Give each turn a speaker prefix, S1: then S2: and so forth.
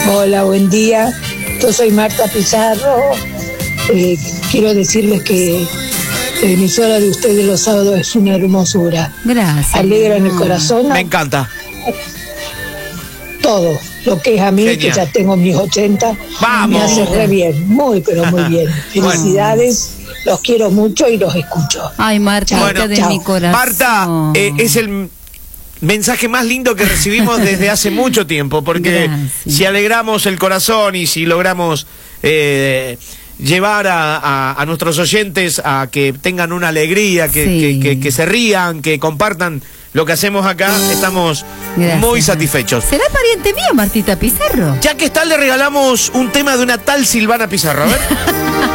S1: Hola, buen día. Yo soy Marta Pizarro. Quiero decirles que la emisora de ustedes los sábados es una hermosura.
S2: Gracias.
S1: Alegran el corazón.
S3: Me encanta.
S1: Todo lo que es a mí,
S3: Genial.
S1: que ya tengo mis 80,
S3: ¡Vamos!
S1: me hace re bien, muy pero muy bien. Felicidades, los quiero mucho y los escucho.
S2: Ay, Marta,
S3: Bueno,
S2: de
S1: chao.
S2: mi corazón.
S3: Marta, es el mensaje más lindo que recibimos desde hace mucho tiempo, porque
S2: Gracias.
S3: si alegramos el corazón y si logramos llevar a nuestros oyentes a que tengan una alegría, que se rían, que compartan lo que hacemos acá, estamos
S2: Gracias.
S3: muy satisfechos.
S2: ¿Será pariente mío, Martita Pizarro?
S3: Ya que está, le regalamos un tema de una tal Silvana Pizarro, a ver.